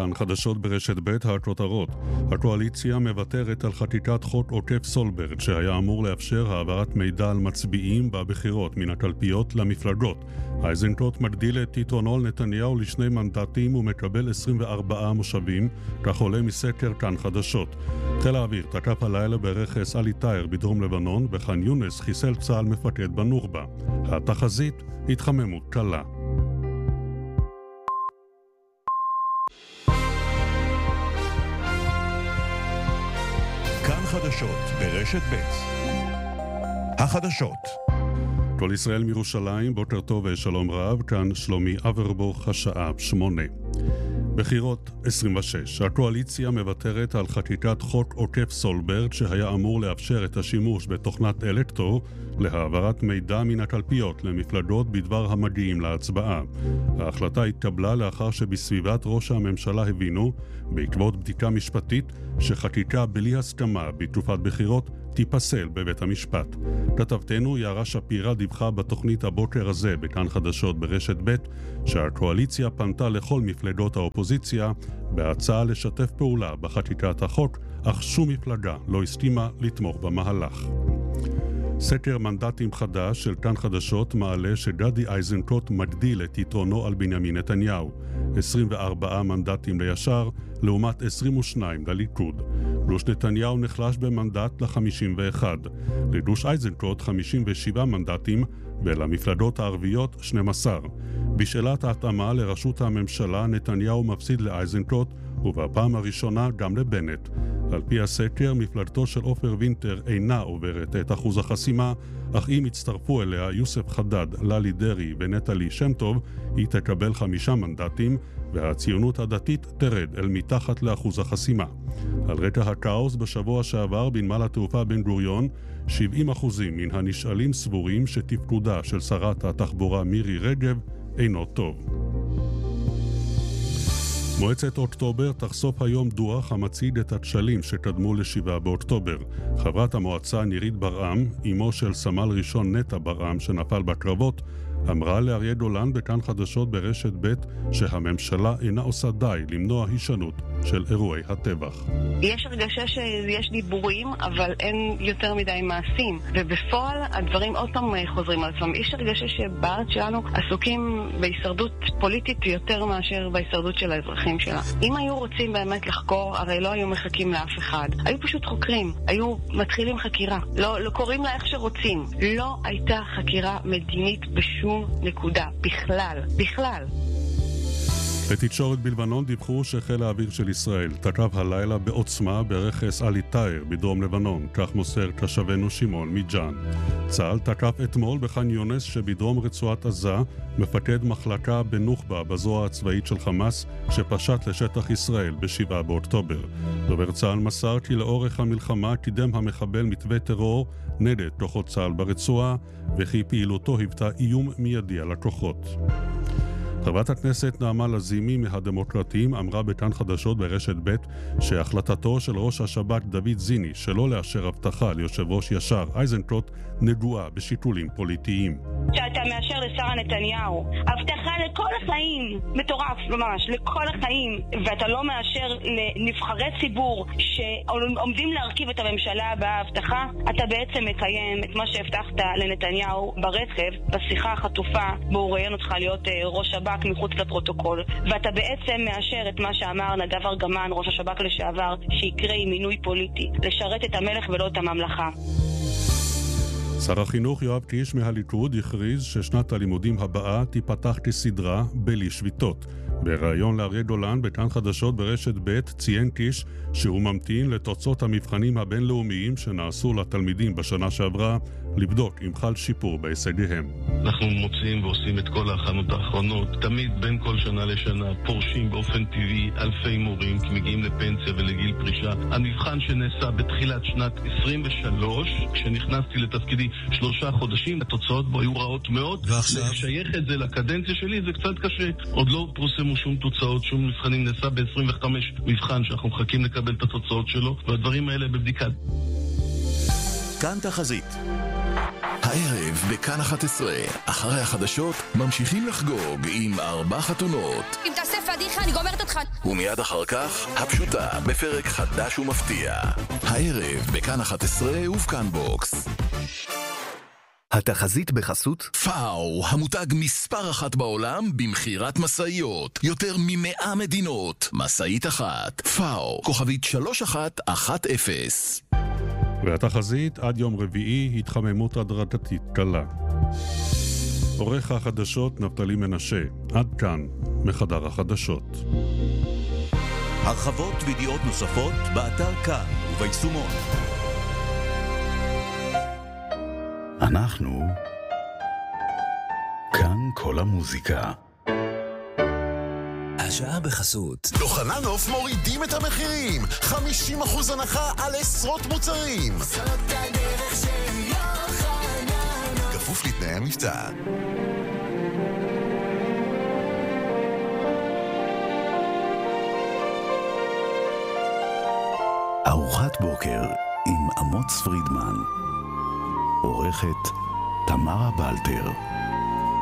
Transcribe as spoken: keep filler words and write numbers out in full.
כאן חדשות ברשת ב' הכותרות. הקואליציה מבטרת על חקיקת חוק עוקף סולברג שהיה אמור לאפשר העברת מידע על מצביעים בבחירות מן הקלפיות למפלגות. איזנקוט מגדיל את יתרונו לנתניהו לשני מנדטים ומקבל עשרים וארבעה מושבים, כך עולה מסקר כאן חדשות. חיל האוויר תקף הלילה ברכס אלי טאייר בדרום לבנון, בח'אן יונס חיסל צה"ל מפקד בנוח'בה. התחזית התחממות קלה. כאן חדשות ברשת ב' החדשות. כל ישראל מירושלים, בוקר טוב ושלום רב, כאן שלומי אברבוך, השעה שמונה. בחירות עשרים ושש, הקואליציה מבטרת על חקיקת חוק עוקף סולברג שהיה אמור לאפשר את השימוש בתוכנת אלקטור להעברת מידע מן הקלפיות למפלגות בדבר המגיעים להצבעה. ההחלטה התקבלה לאחר שבסביבת ראש הממשלה הבינו, בעקבות בדיקה משפטית, שחקיקה בלי הסכמה בתקופת בחירות תיפסל בבית המשפט. כתבתנו יערה שפירא דיווחה בתוכנית הבוקר הזה בכאן חדשות ברשת ב' שהקואליציה פנתה לכל מפלגות האופוזיציה בהצעה לשתף פעולה בחקיקת החוק, אך שום מפלגה לא הסכימה לתמוך במהלך. סקר מנדטים חדש של כאן חדשות מעלה שגדי איזנקוט מגדיל את יתרונו על בנימין נתניהו, עשרים וארבעה מנדטים לישר לעומת עשרים ושניים לליכוד. גוש נתניהו נחלש במנדט ל-חמישים ואחד, לגוש איזנקוט חמישים ושבעה מנדטים ולמפלגות הערביות שנים עשר. בשאלת ההתאמה לראשות הממשלה נתניהו מפסיד לאיזנקוט ובפעם הראשונה גם לבנט. על פי הסקר, מפלגתו של עופר וינטר אינה עוברת את אחוז החסימה, אך אם יצטרפו אליה יוסף חדד, ללי דרי ונטלי שם טוב, היא תקבל חמישה מנדטים, והציונות הדתית תרד אל מתחת לאחוז החסימה. על רקע הכאוס בשבוע שעבר בנמל התעופה בן גוריון, שבעים אחוזים מן הנשאלים סבורים שתפקודה של שרת התחבורה מירי רגב אינו טוב. מועצת אוקטובר תחשוף היום דוח המציג את הכשלים שקדמו לשבעה באוקטובר. חברת המועצה נירית ברעם, אמו של סמל ראשון נטע ברעם שנפל בקרבות, אמרה לאריה דולן בכאן חדשות ברשת ב' שהממשלה אינה עושה די למנוע הישנות של אירועי הטבח. יש הרגשה שיש דיבורים, אבל אין יותר מדי מעשים, ובפועל הדברים עוד פעם חוזרים על עצמם. יש הרגשה שבארץ שלנו עסוקים בהישרדות פוליטית יותר מאשר בהישרדות של האזרחים שלה. אם היו רוצים באמת לחקור, הרי לא היו מחכים לאף אחד. היו פשוט חוקרים, היו מתחילים חקירה. לא, לא קוראים לה איך שרוצים. לא הייתה חקירה מדינית בשום נקודה, בכלל, בכלל. בתקשורת בלבנון דיווחו שחיל האוויר של ישראל תקף הלילה בעוצמה ברכס אלי טאייר בדרום לבנון, כך מוסר תושבנו שמעון מג'אן. צה"ל תקף אתמול בח'אן יונס שבדרום רצועת עזה מפקד מחלקה בנוח'בה בזרוע הצבאית של חמאס שפשט לשטח ישראל בשבעה באוקטובר. דובר צה"ל מסר כי לאורך המלחמה קידם המחבל מתווה טרור נגד כוחות צה"ל ברצועה וכי פעילותו היוותה איום מיידי על הכוחות. חברת הכנסת נעמה לזימי מהדמוקרטים אמרה בכאן חדשות ברשת ב' שהחלטתו של ראש השב"כ דוד זיני שלא לאשר הבטחה ליושב ראש ישר איזנקוט נגועה בשיקולים פוליטיים. שאתה מאשר לשרה נתניהו הבטחה לכל החיים, מטורף ממש, לכל החיים, ואתה לא מאשר לנבחרי ציבור שעומדים להרכיב את הממשלה בהבטחה, אתה בעצם מקיים את מה שהבטחת לנתניהו ברכב, בשיחה החטופה בו הוא ראיין אותך להיות ראש שב"כ מחוץ לפרוטוקול, ואתה בעצם מאשר את מה שאמר נדב ארגמן, ראש השב"כ לשעבר, שיקרה עם מינוי פוליטי, לשרת את המלך ולא את הממלכה. שר החינוך יואב קיש מהליכוד הכריז ששנת הלימודים הבאה תיפתח כסדרה בלי שביתות. בראיון לאריה דולן בכאן חדשות ברשת ב' ציין קיש שהוא ממתין לתוצאות המבחנים הבינלאומיים שנעשו לתלמידים בשנה שעברה לבדוק אם חל שיפור בהישגיהם. אנחנו מוצאים ועושים את כל ההכנות האחרונות. תמיד בין כל שנה לשנה פורשים באופן טבעי אלפי מורים כי מגיעים לפנסיה ולגיל פרישה. המבחן שנעשה בתחילת שנת עשרים ושלוש, כשנכנסתי לתפקידי שלושה חודשים, התוצאות בו היו רעות מאוד. ועכשיו? לשייך את זה לקדנציה שלי זה קצת קשה. עוד לא פרוסמו שום תוצאות, שום מבחנים. נעשה ב-עשרים וחמש מבחן שאנחנו מחכים לקבל את התוצאות שלו, והדברים האלה בבדיקה. כאן תחזית. הערב בכאן אחת עשרה, אחרי החדשות, ממשיכים לחגוג עם ארבע חתונות. אם תעשה פדיחה, אני גומרת אותך. ומיד אחר כך, הפשוטה, בפרק חדש ומפתיע. הערב בכאן אחת עשרה ובכאן בוקס. התחזית בחסות פאו, המותג מספר אחת בעולם במחירת מסעיות, יותר ממאה מדינות, מסעית אחת. פאו, כוכבית שלוש אחת אחת אפס. והתחזית עד יום רביעי התחממות הדרגתית קלה. עורך החדשות נפתלי מנשה. עד כאן מחדר החדשות. הרחבות וידיעות נוספות באתר כאן וביישומון. אנחנו כאן כל המוזיקה. השעה בחסות יוחננוף מורידים את המחירים, חמישים אחוז הנחה על עשרות מוצרים. זאת הדרך של יוחננוף, כפוף לתנאי המבצע. ארוחת בוקר עם אמוץ פרידמן, עורכת תמרה בלטר.